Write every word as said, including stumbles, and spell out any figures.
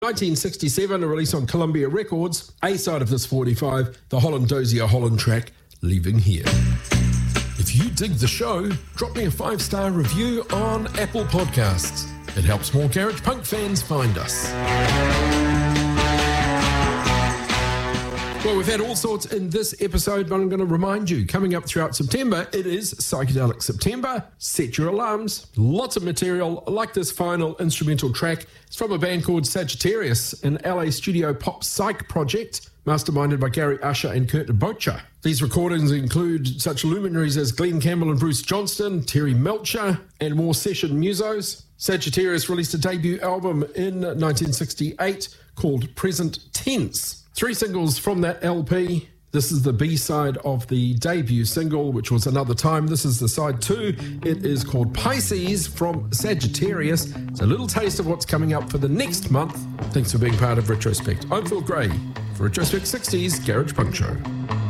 nineteen sixty-seven, a release on Columbia Records. A-side of this forty-five, the Holland Dozier Holland track, Leaving Here. If you dig the show, drop me a five-star review on Apple Podcasts. It helps more garage punk fans find us. Well, we've had all sorts in this episode, but I'm going to remind you, coming up throughout September, it is Psychedelic September. Set your alarms. Lots of material like this final instrumental track. It's from a band called Sagittarius, an L A studio pop psych project, masterminded by Gary Usher and Kurt Bocher. These recordings include such luminaries as Glenn Campbell and Bruce Johnston, Terry Melcher, and more session musos. Sagittarius released a debut album in nineteen sixty-eight called Present Tense. Three singles from that L P. This is the B-side of the debut single, which was Another Time. This is the side two. It is called Pisces from Sagittarius. It's a little taste of what's coming up for the next month. Thanks for being part of Retrospect. I'm Phil Gray for Retrospect sixties Garage Punk Show.